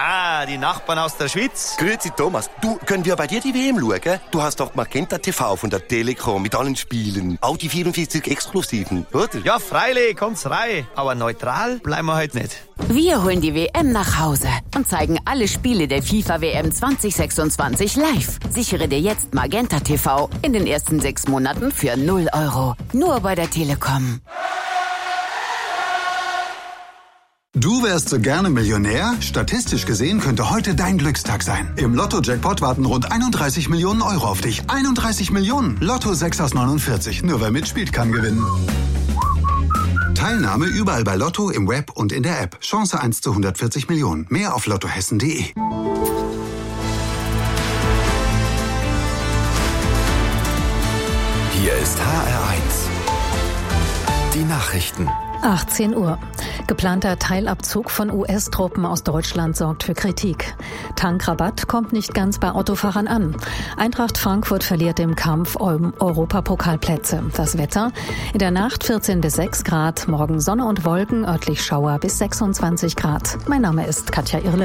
Ah, die Nachbarn aus der Schweiz. Grüezi Thomas, du, können wir bei dir die WM schauen? Du hast doch Magenta TV von der Telekom mit allen Spielen. Auch die 44 Exklusiven, oder? Ja, freilich, kommt's rein. Aber neutral bleiben wir heute nicht. Wir holen die WM nach Hause und zeigen alle Spiele der FIFA-WM 2026 live. Sichere dir jetzt Magenta TV in den ersten 6 Monaten für 0 €. Nur bei der Telekom. Du wärst so gerne Millionär? Statistisch gesehen könnte heute dein Glückstag sein. Im Lotto-Jackpot warten rund 31 Millionen € auf dich. 31 Millionen! Lotto 6 aus 49. Nur wer mitspielt, kann gewinnen. Teilnahme überall bei Lotto, im Web und in der App. Chance 1 zu 140 Millionen. Mehr auf lottohessen.de. Hier ist HR1. Die Nachrichten. 18 Uhr. Geplanter Teilabzug von US-Truppen aus Deutschland sorgt für Kritik. Tankrabatt kommt nicht ganz bei Autofahrern an. Eintracht Frankfurt verliert im Kampf um Europapokalplätze. Das Wetter: in der Nacht 14 bis 6 Grad, morgen Sonne und Wolken, örtlich Schauer bis 26 Grad. Mein Name ist Katja Irle.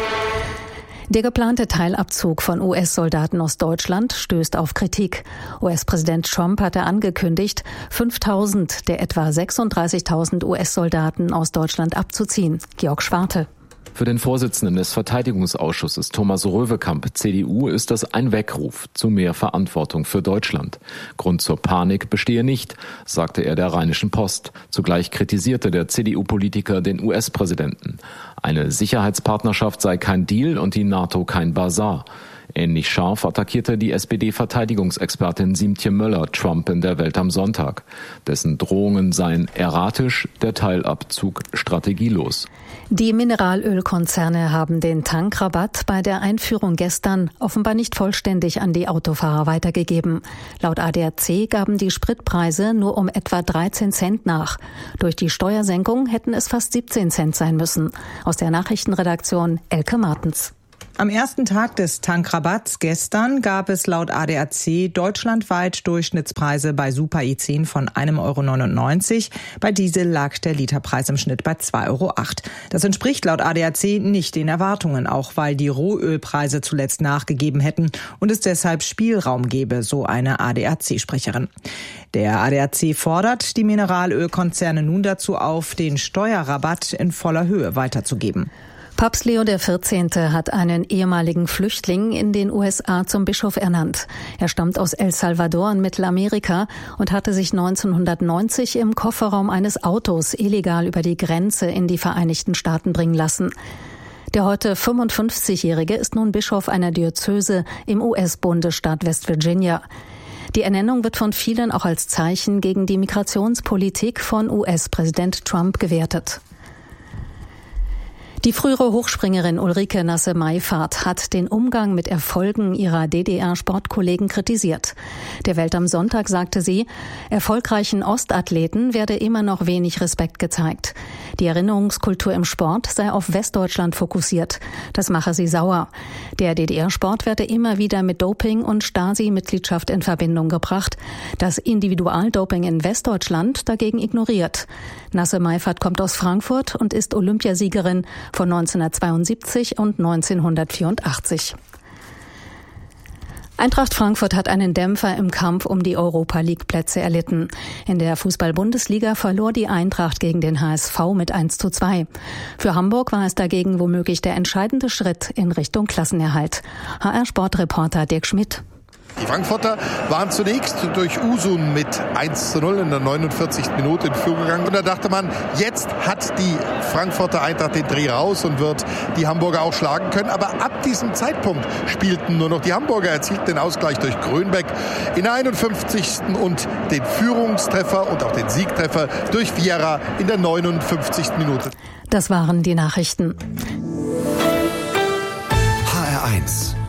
Der geplante Teilabzug von US-Soldaten aus Deutschland stößt auf Kritik. US-Präsident Trump hatte angekündigt, 5.000 der etwa 36.000 US-Soldaten aus Deutschland abzuziehen. Georg Schwarte. Für den Vorsitzenden des Verteidigungsausschusses Thomas Röwekamp, CDU, ist das ein Weckruf zu mehr Verantwortung für Deutschland. Grund zur Panik bestehe nicht, sagte er der Rheinischen Post. Zugleich kritisierte der CDU-Politiker den US-Präsidenten. Eine Sicherheitspartnerschaft sei kein Deal und die NATO kein Basar. Ähnlich scharf attackierte die SPD-Verteidigungsexpertin Siemtje Möller Trump in der Welt am Sonntag. Dessen Drohungen seien erratisch, der Teilabzug strategielos. Die Mineralölkonzerne haben den Tankrabatt bei der Einführung gestern offenbar nicht vollständig an die Autofahrer weitergegeben. Laut ADAC gaben die Spritpreise nur um etwa 13 Cent nach. Durch die Steuersenkung hätten es fast 17 Cent sein müssen. Aus der Nachrichtenredaktion Elke Martens. Am ersten Tag des Tankrabatts gestern gab es laut ADAC deutschlandweit Durchschnittspreise bei Super E10 von 1,99 €. Bei Diesel lag der Literpreis im Schnitt bei 2,08 €. Das entspricht laut ADAC nicht den Erwartungen, auch weil die Rohölpreise zuletzt nachgegeben hätten und es deshalb Spielraum gebe, so eine ADAC-Sprecherin. Der ADAC fordert die Mineralölkonzerne nun dazu auf, den Steuerrabatt in voller Höhe weiterzugeben. Papst Leo XIV. Hat einen ehemaligen Flüchtling in den USA zum Bischof ernannt. Er stammt aus El Salvador in Mittelamerika und hatte sich 1990 im Kofferraum eines Autos illegal über die Grenze in die Vereinigten Staaten bringen lassen. Der heute 55-Jährige ist nun Bischof einer Diözese im US-Bundesstaat West Virginia. Die Ernennung wird von vielen auch als Zeichen gegen die Migrationspolitik von US-Präsident Trump gewertet. Die frühere Hochspringerin Ulrike Nasse-Meifert hat den Umgang mit Erfolgen ihrer DDR-Sportkollegen kritisiert. Der Welt am Sonntag sagte sie, erfolgreichen Ostathleten werde immer noch wenig Respekt gezeigt. Die Erinnerungskultur im Sport sei auf Westdeutschland fokussiert. Das mache sie sauer. Der DDR-Sport werde immer wieder mit Doping und Stasi-Mitgliedschaft in Verbindung gebracht. Das Individualdoping in Westdeutschland dagegen ignoriert. Nasse-Meifert kommt aus Frankfurt und ist Olympiasiegerin von 1972 und 1984. Eintracht Frankfurt hat einen Dämpfer im Kampf um die Europa-League-Plätze erlitten. In der Fußball-Bundesliga verlor die Eintracht gegen den HSV mit 1:2. Für Hamburg war es dagegen womöglich der entscheidende Schritt in Richtung Klassenerhalt. HR-Sportreporter Dirk Schmidt. Die Frankfurter waren zunächst durch Usun mit 1:0 in der 49. Minute in Führung gegangen. Und da dachte man, jetzt hat die Frankfurter Eintracht den Dreh raus und wird die Hamburger auch schlagen können. Aber ab diesem Zeitpunkt spielten nur noch die Hamburger, erzielten den Ausgleich durch Grönbeck in der 51. und den Führungstreffer und auch den Siegtreffer durch Vieira in der 59. Das waren die Nachrichten. HR1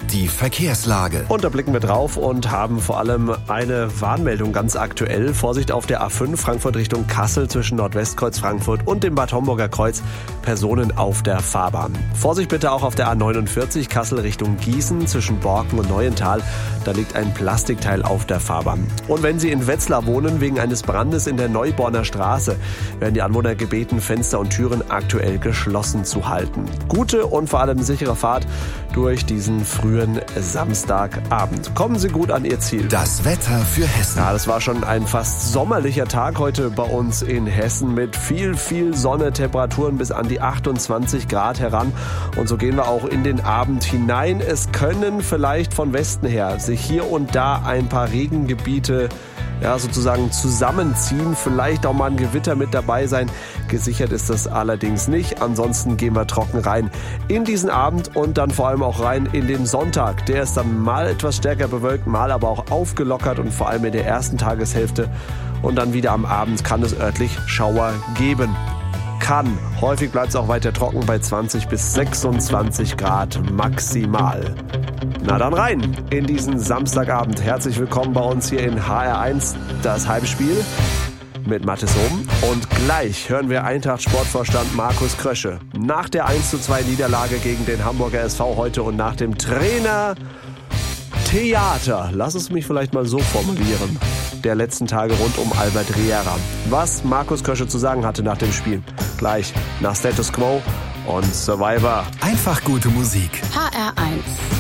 Die Verkehrslage. Und da blicken wir drauf und haben vor allem eine Warnmeldung ganz aktuell. Vorsicht auf der A5 Frankfurt Richtung Kassel zwischen Nordwestkreuz Frankfurt und dem Bad Homburger Kreuz. Personen auf der Fahrbahn. Vorsicht bitte auch auf der A49 Kassel Richtung Gießen zwischen Borken und Neuental. Da liegt ein Plastikteil auf der Fahrbahn. Und wenn Sie in Wetzlar wohnen, wegen eines Brandes in der Neuborner Straße, werden die Anwohner gebeten, Fenster und Türen aktuell geschlossen zu halten. Gute und vor allem sichere Fahrt durch diesen frühen Samstagabend. Kommen Sie gut an Ihr Ziel. Das Wetter für Hessen. Ja, das war schon ein fast sommerlicher Tag heute bei uns in Hessen mit viel Sonne, Temperaturen bis an die 28 Grad heran. Und so gehen wir auch in den Abend hinein. Es können vielleicht von Westen her sich hier und da ein paar Regengebiete sozusagen zusammenziehen. Vielleicht auch mal ein Gewitter mit dabei sein. Gesichert ist das allerdings nicht. Ansonsten gehen wir trocken rein in diesen Abend und dann vor allem auch rein in den Sonntag. Der ist dann mal etwas stärker bewölkt, mal aber auch aufgelockert und vor allem in der ersten Tageshälfte. Und dann wieder am Abend kann es örtlich Schauer geben. Häufig bleibt es auch weiter trocken bei 20 bis 26 Grad maximal. Na dann rein in diesen Samstagabend. Herzlich willkommen bei uns hier in HR1, das Heimspiel mit Mathis Ohm. Und gleich hören wir Eintracht-Sportvorstand Markus Krösche nach der 1:2 Niederlage gegen den Hamburger SV heute und nach dem Trainer-Theater, lass es mich vielleicht mal so formulieren, der letzten Tage rund um Albert Riera. Was Markus Krösche zu sagen hatte nach dem Spiel. Gleich nach Status Quo und Survivor. Einfach gute Musik. HR1